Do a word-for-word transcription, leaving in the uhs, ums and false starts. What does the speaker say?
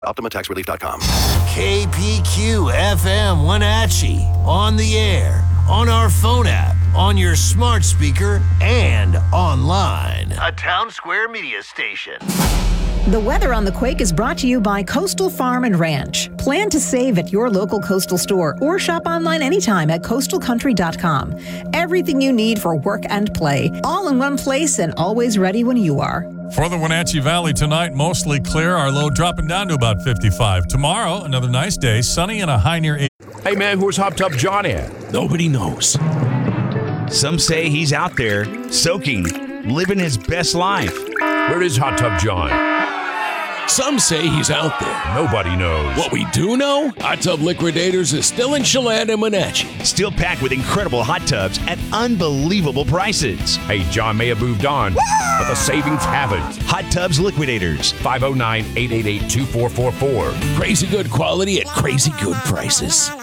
Optima Tax Relief dot com. K P Q F M Wenatchee. On the air, on our phone app, on your smart speaker, and online. A Town Square media station. The weather on the quake is brought to you by Coastal Farm and Ranch. Plan to save at your local Coastal store or shop online anytime at coastal country dot com. Everything you need for work and play, all in one place and always ready when you are. For the Wenatchee Valley tonight, mostly clear. Our low dropping down to about fifty-five. Tomorrow, another nice day, sunny and a high near eight. Hey man, where's Hot Tub John at? Nobody knows. Some say he's out there soaking, living his best life. Where is Hot Tub John? Some say he's out there. Nobody knows. What we do know, Hot Tub Liquidators is still in Chelan and Wenatchee. Still packed with incredible hot tubs at unbelievable prices. Hey, John may have moved on, but the savings haven't. Hot Tubs Liquidators. five oh nine, eight eight eight, two four four four. Crazy good quality at crazy good prices.